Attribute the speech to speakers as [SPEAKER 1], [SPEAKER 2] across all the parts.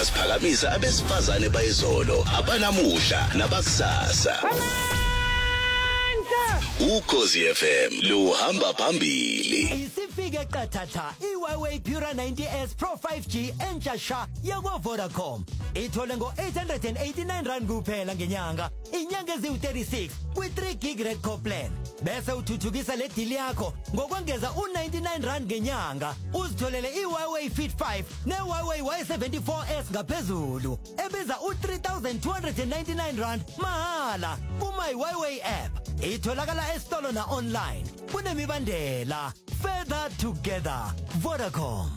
[SPEAKER 1] siphakamisa abesifazane bayizolo abanamuhla nabakusasa. Ukhozi FM luhamba phambili.
[SPEAKER 2] Isifike qathatha iHuawei Pura 90S Pro 5G entsha yakwa Vodacom. Ithole ngo-889 rand kuphela ngenyanga, inyanga eziwu-36 kwi-3 gig red core plan. Bese uthuthukisa le deal yakho ngokwengeza u-99 rand ngenyanga, uzitholele iHuawei Fit 5 neHuawei Y74S ngaphezulu, ebiza u-3,299 rand mahala kuma-Huawei app. Itholakala esitolo na online. Kunemibandela. Further together. Vodacom.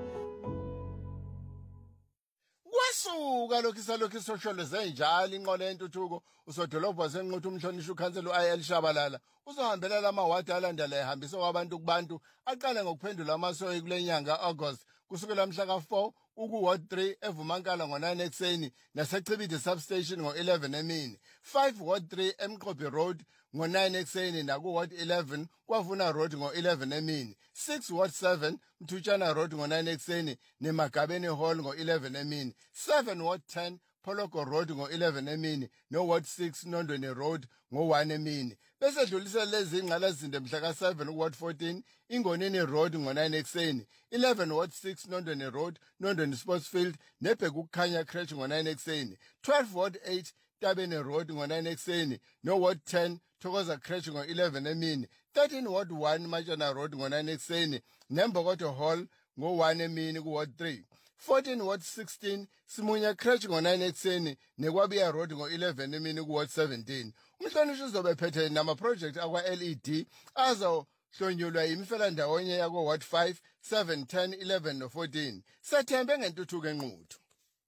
[SPEAKER 3] Kwasuka lokhu sosholoze njalo inqola yentuthuko usodolobha senquthu umhlonishwa ukhansela uIL Shabalala uzohambela lamawadi alandela ehambisa kwabantu kubantu aqala ngokuphendula amasoyi kulenyanga August kusukela mhla ka4 uku-Ward 3 eVumankala ngo9 ekseni nasechibide substation ngo11 emini, 5 Ward 3 eMqobi Road ngo9 ekseni naku-Ward 11 kwaVuna Road ngo11 emini, 6 Ward 7 Mthutshana Road ngo9 ekseni neMagabeni Hall ngo11 emini, 7 Ward 10 Poloko Road ngo11 emini no-Ward 6 Nondweni Road ngo1 emini. Bese dlulisela lezi ingqalazinde mhla ka7 uWard 14 Ingonini Road ngo9 ekseni, 11 Ward 6 Nondweni Road Nondweni Sportsfield nebheka ukukhanya Crèche ngo9 ekseni, 12 Ward 8 Tabeni Road ngo9 ekseni no-Ward 10 Thokoza Crèche ngo11 emini, 13 Ward 1 Matshana Road ngo9 ekseni neMbokodo Hall ngo1 emini kuWard 3, 14 Ward 16 Simunya Crèche ngo9 ekseni neKwabiya Road ngo11 emini kuWard 17. Umhlonishwa uzobe phethe nama-project akwa-LED azohlonyulwa yimifelandawonye yakwa-Ward 5, 7, 10, 11 no-14. Sethembe ngentuthuko enquthu.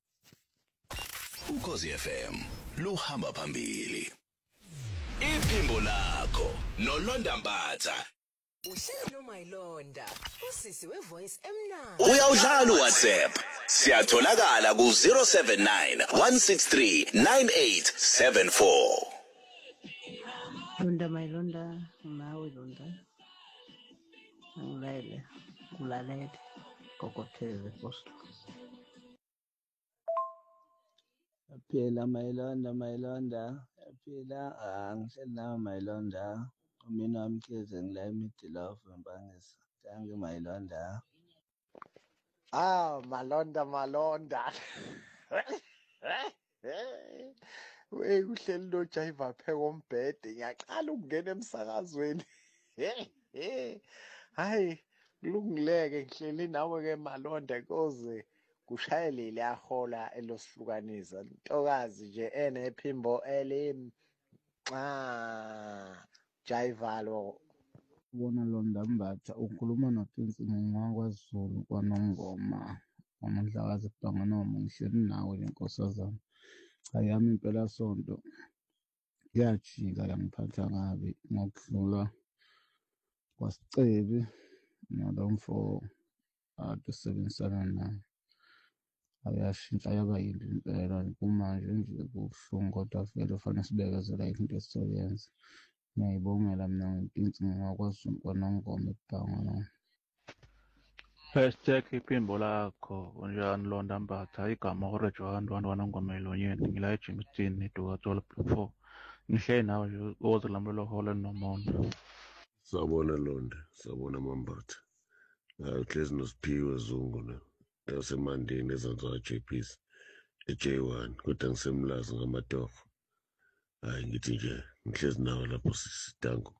[SPEAKER 1] Ukhozi FM luhamba phambili. Iphimbo lakho noLonda Mbatha.
[SPEAKER 4] Uhlelo Mayilonda, usisi wevoice emnandi.
[SPEAKER 1] Uyawudlala uWhatsApp. Siyatholakala ku-079 163 9874.
[SPEAKER 5] Londa Mayilonda, nawe Londa. Ngilele, kulalele, kokotheze posto.
[SPEAKER 6] Phela Mayilonda, phela ngihleli nawe Mayilonda. Mina amkhize ngila imidilofo mbangisa. Thank you Mayilonda.
[SPEAKER 7] Malonda. We uhleli lo jive phe kombhede ngiyaqala ukungena emsakazweni. Hayi kulungileke ngihleli nawe ke Malonda koze kushayelile yahola elosihlukanisa. Ntokazi nje enephimbo elim Jaivalo.
[SPEAKER 6] Bona Londa Mbatha ukhuluma noTinsingo wakwaZulu kwaNongoma. Amandlakazi kubanga noma ngihleli nawe lenkosazana. Ayami impela sonto. Yajika yangiphatha kabi ngokudlula kwasicebi nalomfo tusebenzisana naye. Ayashintsha yaba yimbi impela kumanje nje kubuhlungu kodwa vele kufanele sibekezela into esizoyenza. Ngiyayibongela mina ngiTinsingo wakwaZulu kwaNongoma ebhanga.
[SPEAKER 8] #iphimbo lakho unjani Londa Mbatha igama oRejwana wanongoma elonyeni ngila eJimston eDukathola Block 4 ngihleli nawe nje oze lamelo hole nomonde.
[SPEAKER 9] Sawubona Londa, sawubona Mambatha. Uhlezi noSiphiwe Zungu na yasemandini ezanzayo JPs eJ1 kodwa ngisemlazi ngamatoho. Hayi ngithi nje ngihlezi nawe lapho sisitango.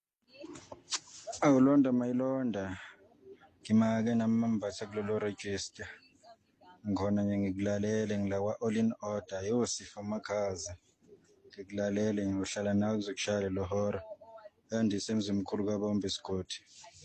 [SPEAKER 10] Londa Mayilonda. Ngimake nami Mambatha kulelo register. Ngikhona nje ngikulalele ngilakwa all in order yosifo makhaza. Ngikulalele ngiyohlala nawe kuzokushaya lo hora. Andisemzimkhulu kaBombe Scott.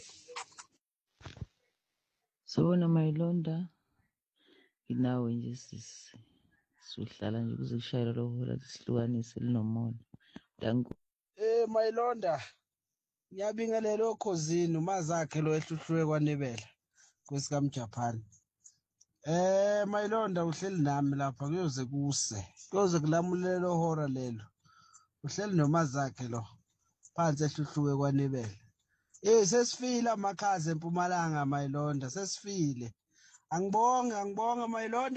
[SPEAKER 5] Sawubona Mayilonda. Inawe nje sisi. Suhlala nje kuze kushayela lo hola sihlukanise linomona. Danku.
[SPEAKER 11] Mayilonda. Ngiyabingelela okhosini umazakhe lo ehluhlwe kwaNebela kwesika mJapan. Mayilonda uhleli nami lapha kuyoze kulamulela lo hora lelo. Uhleli nomazakhe lo phansi ehluhlwe kwaNebela. Sesifile amakhazi eMpumalanga Mayilonda sesifile. Angibonge Mayilonda.